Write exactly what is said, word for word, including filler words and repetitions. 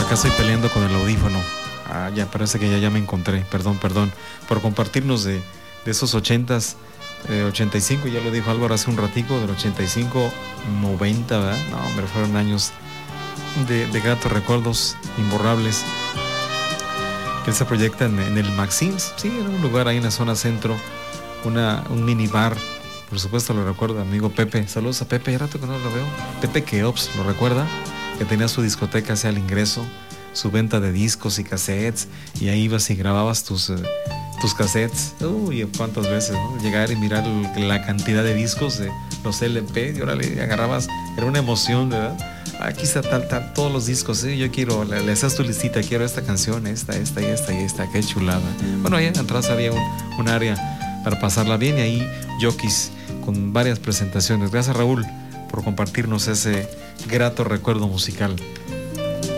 acá estoy peleando con el audífono. Ah, ya parece que ya, ya me encontré. Perdón, perdón. Por compartirnos de, de esos ochentas, eh, ochenta y cinco, ya lo dijo Álvaro hace un ratico, del ochenta y cinco, noventa, ¿verdad? No, hombre, fueron años de, de gratos recuerdos imborrables. Que se proyecta en, en el Maxims, sí, en un lugar ahí en la zona centro, una, un minibar. Por supuesto lo recuerda, amigo Pepe. Saludos a Pepe, ya rato que no lo veo. Pepe Keops, ¿lo recuerda? Que tenía su discoteca hacia el ingreso, su venta de discos y cassettes, y ahí ibas y grababas tus, eh, tus cassettes. Uy, cuántas veces, ¿no? Llegar y mirar la cantidad de discos de los L P, y ahora le agarrabas, era una emoción, ¿verdad? Aquí está tal, tal, todos los discos, ¿eh? Yo quiero, le, le haces tu listita, quiero esta canción, esta, esta y esta y esta, qué chulada. Bueno, ahí atrás había un, un área para pasarla bien, y ahí jockeys con varias presentaciones. Gracias, Raúl, por compartirnos ese grato recuerdo musical.